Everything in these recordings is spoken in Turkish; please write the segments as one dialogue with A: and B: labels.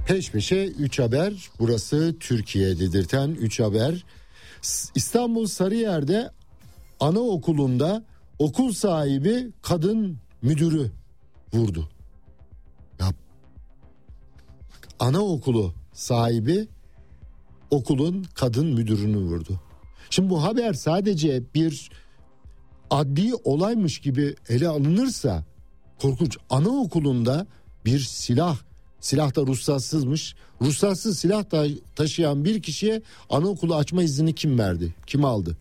A: Peş peşe 3 haber. Burası Türkiye dedirten 3 haber. İstanbul Sarıyer'de anaokulunda okul sahibi kadın müdürü vurdu. Ya, anaokulu sahibi okulun kadın müdürünü vurdu. Şimdi bu haber sadece bir adli olaymış gibi ele alınırsa korkunç. Anaokulunda bir silah da ruhsatsızmış. Ruhsatsız silah taşıyan bir kişiye anaokulu açma iznini kim verdi? Kim aldı?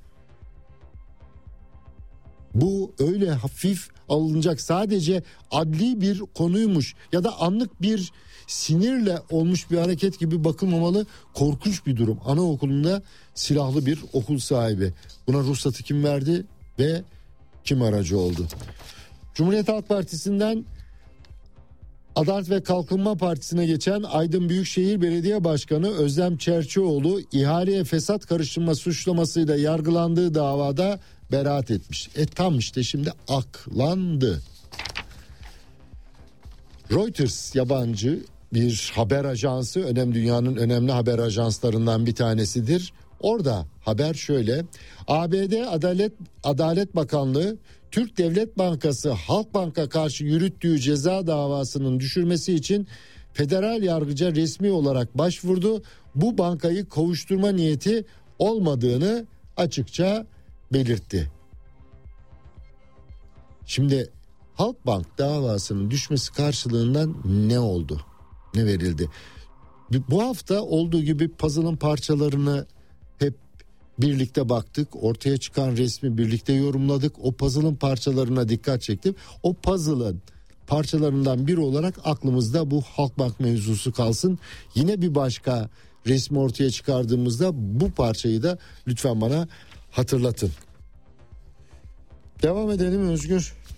A: Bu öyle hafif alınacak sadece adli bir konuymuş ya da anlık bir sinirle olmuş bir hareket gibi bakılmamalı. Korkunç bir durum. Anaokulunda silahlı bir okul sahibi. Buna ruhsatı kim verdi ve kim aracı oldu? Cumhuriyet Halk Partisi'nden Adalet ve Kalkınma Partisi'ne geçen Aydın Büyükşehir Belediye Başkanı Özlem Çerçioğlu ihaleye fesat karıştırma suçlamasıyla yargılandığı davada beraat etmiş. Tam işte şimdi aklandı. Reuters yabancı bir haber ajansı, dünyanın önemli haber ajanslarından bir tanesidir. Orada haber şöyle: ABD Adalet Bakanlığı Türk Devlet Bankası Halkbank'a karşı yürüttüğü ceza davasının düşürmesi için federal yargıca resmi olarak başvurdu. Bu bankayı kovuşturma niyeti olmadığını açıkça belirtti. Şimdi Halkbank davasının düşmesi karşılığından ne oldu? Ne verildi? Bu hafta olduğu gibi puzzle'ın parçalarını hep birlikte baktık. Ortaya çıkan resmi birlikte yorumladık. O puzzle'ın parçalarına dikkat çektim. O puzzle'ın parçalarından biri olarak aklımızda bu Halkbank mevzusu kalsın. Yine bir başka resmi ortaya çıkardığımızda bu parçayı da lütfen bana hatırlatın. Devam edelim Özgür.